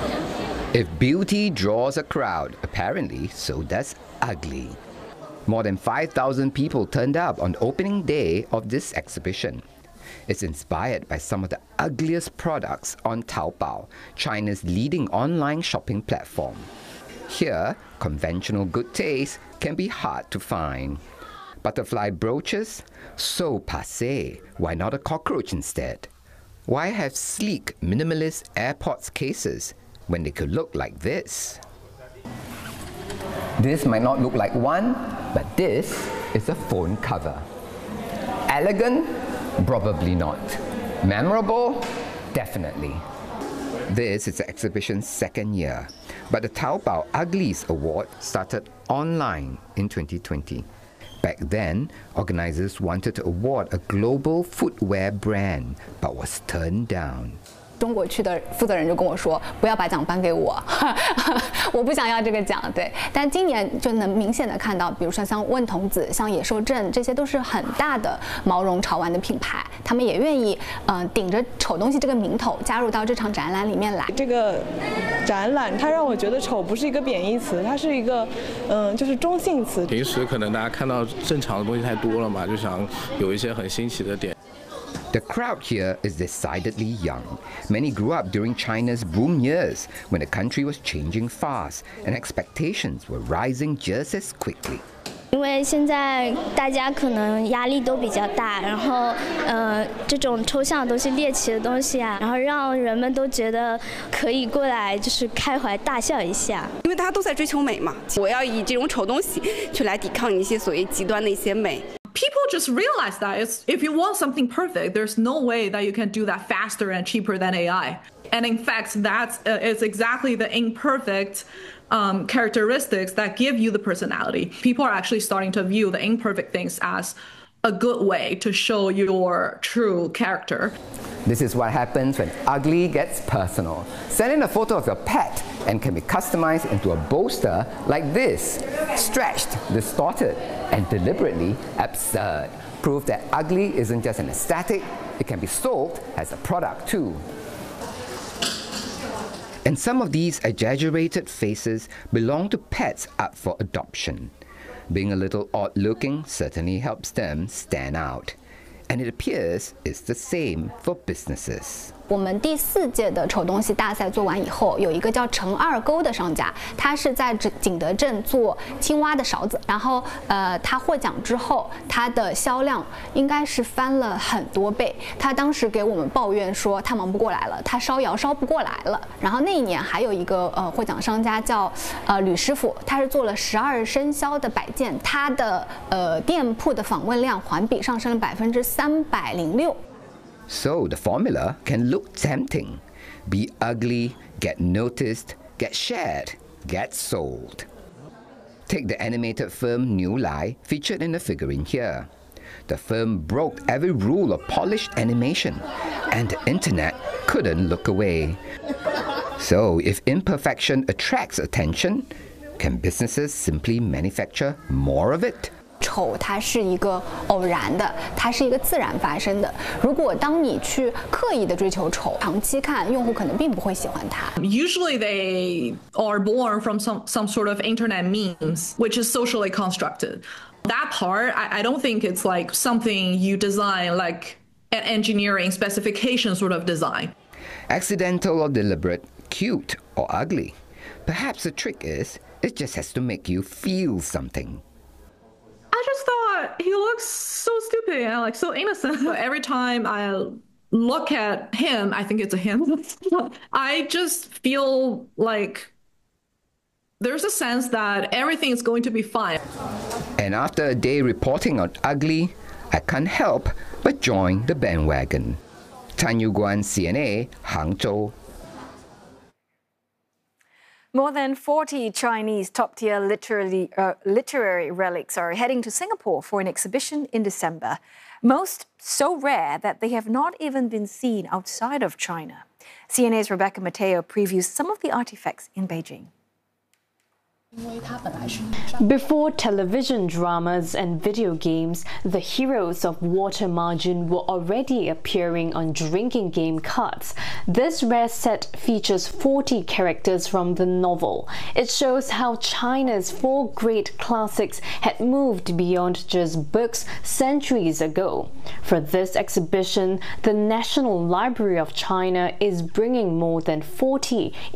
If beauty draws a crowd, apparently so does ugly. More than 5,000 people turned up on opening day of this exhibition. It's inspired by some of the ugliest products on Taobao, China's leading online shopping platform. Here, conventional good taste can be hard to find. Butterfly brooches? So passé. Why not a cockroach instead? Why have sleek, minimalist AirPods cases when they could look like this? This might not look like one, but this is a phone cover. Elegant? Probably not. Memorable? Definitely. This is the exhibition's second year, but the Taobao Uglies Award started online in 2020. Back then, organizers wanted to award a global footwear brand, but was turned down. 中国区的负责人就跟我说，不要把奖颁给我，我不想要这个奖。对，但今年就能明显的看到，比如说像问童子、像野兽镇，这些都是很大的毛绒潮玩的品牌，他们也愿意顶着丑东西这个名头加入到这场展览里面来。 这个展览它让我觉得丑不是一个贬义词，它是一个就是中性词。 平时可能大家看到正常的东西太多了嘛，就想有一些很新奇的点。 The crowd here is decidedly young. Many grew up during China's boom years when the country was changing fast and expectations were rising just as quickly. 因为现在大家可能压力都比较大，然后这种抽象的东西、猎奇的东西啊，然后让人们都觉得可以过来就是开怀大笑一下。 因为大家都在追求美嘛，我要以这种丑东西去来抵抗一些所谓极端的一些美。 People just realize that if you want something perfect, there's no way that you can do that faster and cheaper than AI. And in fact, that's it's exactly the imperfect characteristics that give you the personality. People are actually starting to view the imperfect things as a good way to show your true character. This is what happens when ugly gets personal. Send in a photo of your pet and can be customized into a bolster like this. Stretched, distorted, and deliberately absurd. Proof that ugly isn't just an aesthetic, it can be sold as a product too. And some of these exaggerated faces belong to pets up for adoption. Being a little odd-looking certainly helps them stand out. And it appears it's the same for businesses. 我们第4届的丑东西大赛做完以后，有一个叫陈二沟的商家，他是在景德镇做青蛙的勺子，然后他获奖之后，他的销量应该是翻了很多倍。他当时给我们抱怨说他忙不过来了，他烧窑烧不过来了。然后那一年还有一个获奖商家叫吕师傅，他是做了12生肖的摆件，他的店铺的访问量环比上升了306%。 So the formula can look tempting. Be ugly, get noticed, get shared, get sold. Take the animated film New Lai, featured in the figurine here. The film broke every rule of polished animation, and the internet couldn't look away. So if imperfection attracts attention, can businesses simply manufacture more of it? 丑它是一个偶然的，它是一个自然发生的。如果当你去刻意的追求丑，长期看用户可能并不会喜欢它。 Usually they are born from some sort of internet memes, which is socially constructed. That part, I don't think it's like something you design like an engineering specification sort of design. Accidental or deliberate, cute or ugly. Perhaps the trick is it just has to make you feel something. I just thought he looks so stupid and like so innocent. Every time I look at him, I think it's a him. I just feel like there's a sense that everything is going to be fine. And after a day reporting on ugly, I can't help but join the bandwagon. Tan Yuguan, CNA, Hangzhou. More than 40 Chinese top-tier literary relics are heading to Singapore for an exhibition in December. Most so rare that they have not even been seen outside of China. CNA's Rebecca Mateo previews some of the artifacts in Beijing. Before television dramas and video games, the heroes of Water Margin were already appearing on drinking game cards. This rare set features 40 characters from the novel. It shows how China's 4 great classics had moved beyond just books centuries ago. For this exhibition, the National Library of China is bringing more than 40